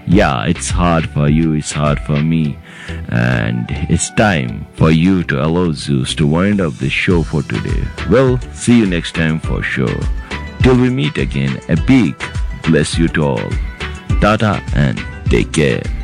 Yeah, it's hard for you, it's hard for me, and it's time for you to allow Zeus to wind up the show for today. Well, see you next time for sure. Till we meet again, a big bless you to all. Tata and take care.